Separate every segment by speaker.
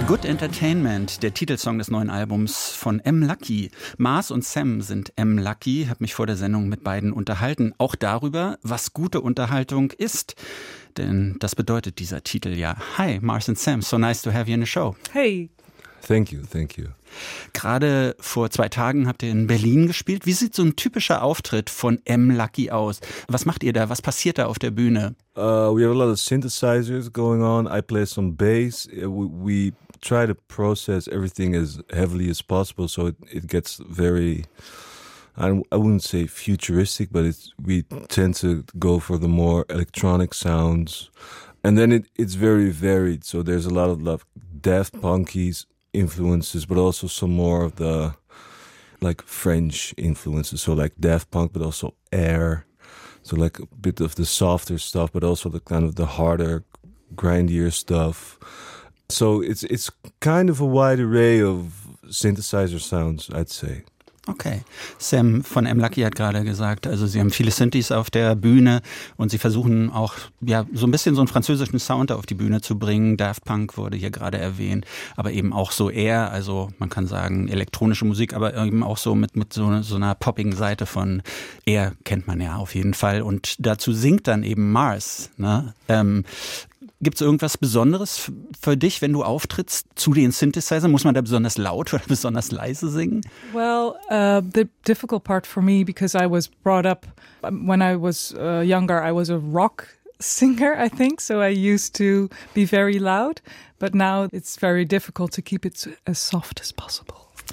Speaker 1: Good Entertainment, der Titelsong des neuen Albums von M. Lucky. Mars und Sam sind M. Lucky, habe mich vor der Sendung mit beiden unterhalten. Auch darüber, was gute Unterhaltung ist. Denn das bedeutet dieser Titel ja. Hi, Mars and Sam, so nice to have you in the show.
Speaker 2: Hey.
Speaker 3: Thank you, thank you.
Speaker 1: Gerade vor 2 Tagen habt ihr in Berlin gespielt. Wie sieht so ein typischer Auftritt von M. Lucky aus? Was macht ihr da? Was passiert da auf der Bühne?
Speaker 3: We have a lot of synthesizers going on. I play some bass. We try to process everything as heavily as possible, so it gets very, I wouldn't say futuristic, but we tend to go for the more electronic sounds. And then it's very varied, so there's a lot of Daft Punkies influences, but also some more of the like French influences, so like Daft Punk, but also Air, so like a bit of the softer stuff, but also the kind of the harder, grindier stuff. So it's kind of a wide array of synthesizer sounds, I'd say.
Speaker 1: Okay. Sam von M. Lucky hat gerade gesagt, also sie haben viele Synthes auf der Bühne und sie versuchen auch ja so ein bisschen so einen französischen Sound auf die Bühne zu bringen. Daft Punk wurde hier gerade erwähnt, aber eben auch so eher, also man kann sagen elektronische Musik, aber eben auch so mit so einer poppigen Seite von Air kennt man ja auf jeden Fall. Und dazu singt dann eben Mars, ne? Gibt es irgendwas Besonderes für dich, wenn du auftrittst zu den Synthesizern? Muss man da besonders laut oder besonders leise singen?
Speaker 2: Well, the difficult part for me, because I was brought up, when I was younger, I was a rock singer, I think, so I used to be very loud, but now it's very difficult to keep it as soft as possible.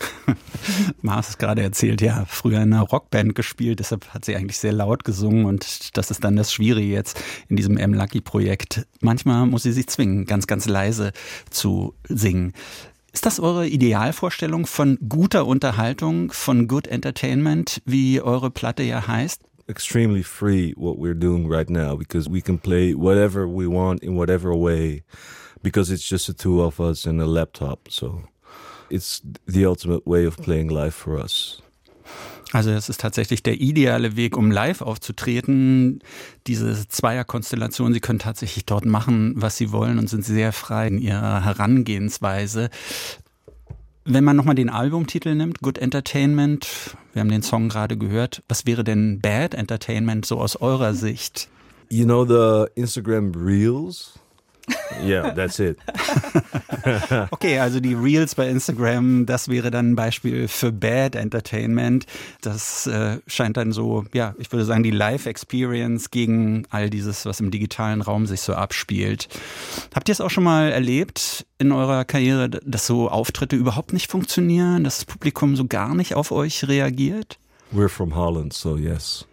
Speaker 1: Mars hat gerade erzählt, ja, früher in einer Rockband gespielt, deshalb hat sie eigentlich sehr laut gesungen und das ist dann das Schwierige jetzt in diesem M. Lucky-Projekt. Manchmal muss sie sich zwingen, ganz, ganz leise zu singen. Ist das eure Idealvorstellung von guter Unterhaltung, von Good Entertainment, wie eure Platte ja heißt?
Speaker 3: Extremely free what we're doing right now, because we can play whatever we want in whatever way, because it's just the two of us and a laptop, so it's the ultimate way of playing live for us.
Speaker 1: Also das ist tatsächlich der ideale Weg, um live aufzutreten. Diese Zweierkonstellation, Sie können tatsächlich dort machen, was Sie wollen und sind sehr frei in Ihrer Herangehensweise. Wenn man nochmal den Albumtitel nimmt, Good Entertainment, wir haben den Song gerade gehört, was wäre denn Bad Entertainment so aus eurer Sicht?
Speaker 3: You know the Instagram Reels? Yeah, that's it.
Speaker 1: Okay, also die Reels bei Instagram, das wäre dann ein Beispiel für Bad Entertainment. Das scheint dann so, ja, ich würde sagen, die Live-Experience gegen all dieses, was im digitalen Raum sich so abspielt. Habt ihr es auch schon mal erlebt in eurer Karriere, dass so Auftritte überhaupt nicht funktionieren, dass das Publikum so gar nicht auf euch reagiert?
Speaker 3: We're from Holland, so yes.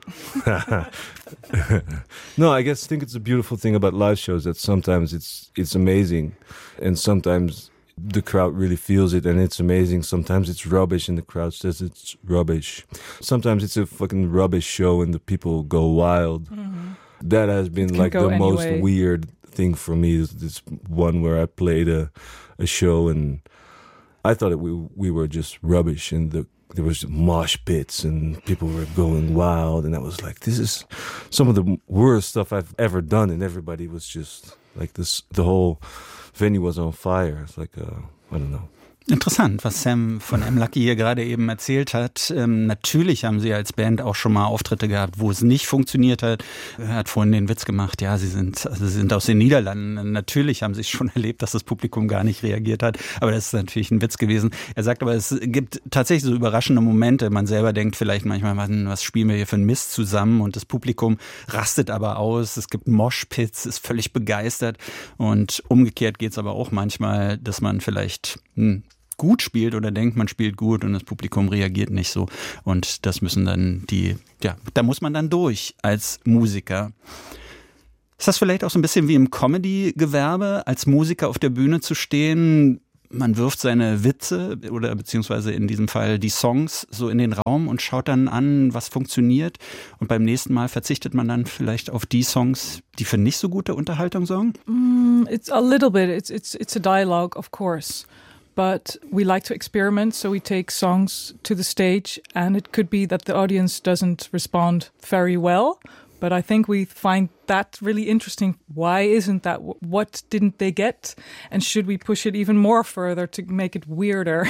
Speaker 3: No, I think it's a beautiful thing about live shows that sometimes it's amazing and sometimes the crowd really feels it and it's amazing. Sometimes it's rubbish and the crowd says it's rubbish. Sometimes it's a fucking rubbish show and the people go wild. Mm-hmm. That has been like the most weird thing for me, is this one where I played a show and I thought we were just rubbish and there was mosh pits and people were going wild and I was like, this is some of the worst stuff I've ever done, and everybody was just like this, the whole venue was on fire. It's like, I don't know.
Speaker 1: Interessant, was Sam von M. Lucky hier gerade eben erzählt hat. Natürlich haben sie als Band auch schon mal Auftritte gehabt, wo es nicht funktioniert hat. Er hat vorhin den Witz gemacht, ja, sie sind aus den Niederlanden. Natürlich haben sie schon erlebt, dass das Publikum gar nicht reagiert hat. Aber das ist natürlich ein Witz gewesen. Er sagt aber, es gibt tatsächlich so überraschende Momente. Man selber denkt vielleicht manchmal, was spielen wir hier für einen Mist zusammen? Und das Publikum rastet aber aus. Es gibt Moshpits, ist völlig begeistert. Und umgekehrt geht es aber auch manchmal, dass man vielleicht gut spielt oder denkt, man spielt gut und das Publikum reagiert nicht so. Und das müssen dann da muss man dann durch als Musiker. Ist das vielleicht auch so ein bisschen wie im Comedy-Gewerbe, als Musiker auf der Bühne zu stehen? Man wirft seine Witze oder beziehungsweise in diesem Fall die Songs so in den Raum und schaut dann an, was funktioniert. Und beim nächsten Mal verzichtet man dann vielleicht auf die Songs, die für nicht so gute Unterhaltung sorgen?
Speaker 2: It's a little bit. It's a dialogue, of course. But we like to experiment, so we take songs to the stage, and it could be that the audience doesn't respond very well, But I think we find that really interesting. Why isn't that? What didn't they get? And should we push it even more further to make it weirder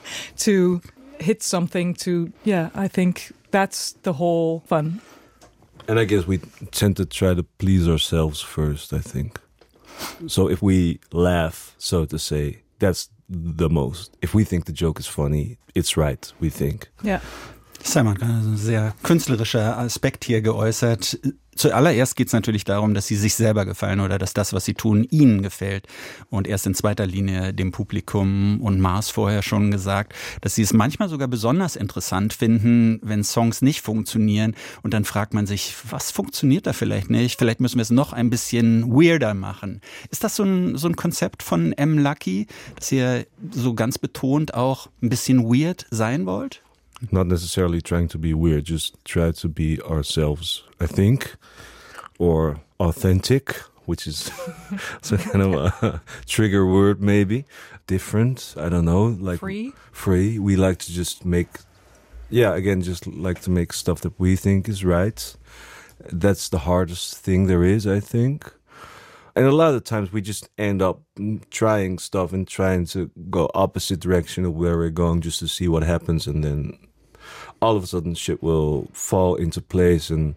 Speaker 2: to hit something I think that's the whole fun.
Speaker 3: And I guess we tend to try to please ourselves first, I think. So if we laugh, so to say, that's the most. If we think the joke is funny, it's right, we think.
Speaker 2: Yeah.
Speaker 1: Sam hat gerade so ein sehr künstlerischer Aspekt hier geäußert. Zuallererst geht es natürlich darum, dass sie sich selber gefallen oder dass das, was sie tun, ihnen gefällt. Und erst in zweiter Linie dem Publikum und Mars vorher schon gesagt, dass sie es manchmal sogar besonders interessant finden, wenn Songs nicht funktionieren. Und dann fragt man sich, was funktioniert da vielleicht nicht? Vielleicht müssen wir es noch ein bisschen weirder machen. Ist das so ein Konzept von M-Lucky, dass ihr so ganz betont auch ein bisschen weird sein wollt?
Speaker 3: Not necessarily trying to be weird, just try to be ourselves, I think, or authentic, which is so kind of a trigger word maybe. Different, I don't know. Like free. We like to just make, just like to make stuff that we think is right. That's the hardest thing there is, I think. And a lot of times we just end up trying stuff and trying to go opposite direction of where we're going just to see what happens, and then all of a sudden shit will fall into place. And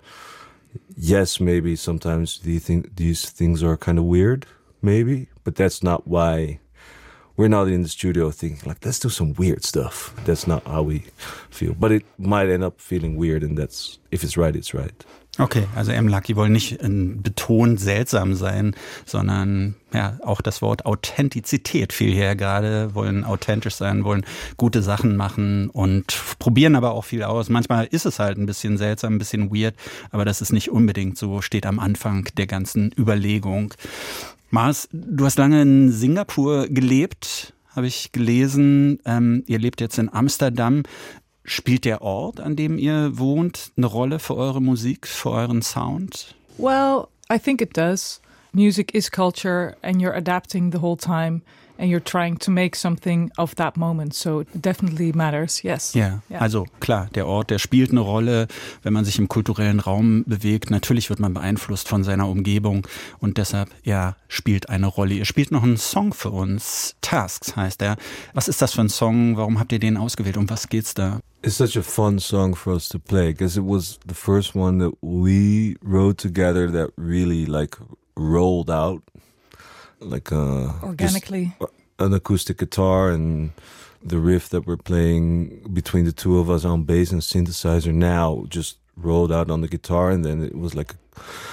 Speaker 3: yes, maybe sometimes these things are kind of weird, maybe, but that's not why we're not in the studio thinking like, let's do some weird stuff. That's not how we feel, but it might end up feeling weird, and that's, if it's right, it's right.
Speaker 1: Okay, also M-Lucky wollen nicht betont seltsam sein, sondern auch das Wort Authentizität fiel hier gerade, wollen authentisch sein, wollen gute Sachen machen und probieren aber auch viel aus. Manchmal ist es halt ein bisschen seltsam, ein bisschen weird, aber das ist nicht unbedingt so, steht am Anfang der ganzen Überlegung. Mars, du hast lange in Singapur gelebt, habe ich gelesen. Ihr lebt jetzt in Amsterdam. Spielt der Ort, an dem ihr wohnt, eine Rolle für eure Musik, für euren Sound?
Speaker 2: Well, I think it does. Music is culture, and you're adapting the whole time, and you're trying to make something of that moment. So it definitely matters, yes.
Speaker 1: Ja, also klar, der Ort, der spielt eine Rolle, wenn man sich im kulturellen Raum bewegt. Natürlich wird man beeinflusst von seiner Umgebung und deshalb, spielt eine Rolle. Ihr spielt noch einen Song für uns, Tasks heißt er. Was ist das für ein Song? Warum habt ihr den ausgewählt? Um was geht's da?
Speaker 3: It's such a fun song for us to play because it was the first one that we wrote together that really like rolled out like
Speaker 2: organically.
Speaker 3: An acoustic guitar, and the riff that we're playing between the two of us on bass and synthesizer now just rolled out on the guitar, and then it was like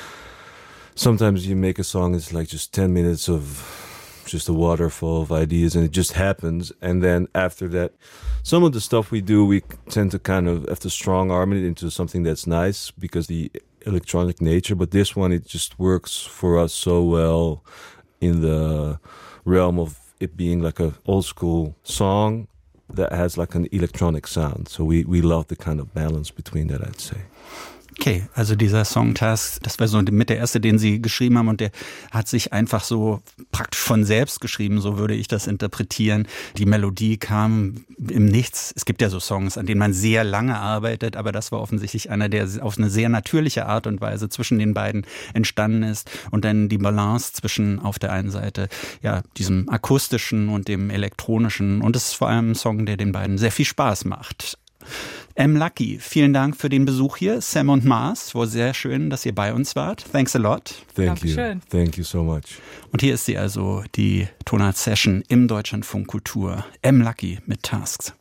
Speaker 3: sometimes you make a song, it's like just 10 minutes of just a waterfall of ideas, and it just happens. And then after that, some of the stuff we do, we tend to kind of have to strong arm it into something that's nice because the electronic nature. But this one, it just works for us so well in the realm of it being like a old school song that has like an electronic sound. So we love the kind of balance between that, I'd say.
Speaker 1: Okay, also dieser Song Tasks, das war so mit der erste, den sie geschrieben haben, und der hat sich einfach so praktisch von selbst geschrieben, so würde ich das interpretieren. Die Melodie kam im Nichts. Es gibt ja so Songs, an denen man sehr lange arbeitet, aber das war offensichtlich einer, der auf eine sehr natürliche Art und Weise zwischen den beiden entstanden ist, und dann die Balance zwischen auf der einen Seite diesem akustischen und dem elektronischen, und es ist vor allem ein Song, der den beiden sehr viel Spaß macht. M-Lucky, vielen Dank für den Besuch hier. Sam und Mars, war sehr schön, dass ihr bei uns wart. Thanks a lot.
Speaker 3: Thank you. Thank you so much.
Speaker 1: Und hier ist sie also, die Tonart Session im Deutschlandfunk Kultur. M-Lucky mit Tasks.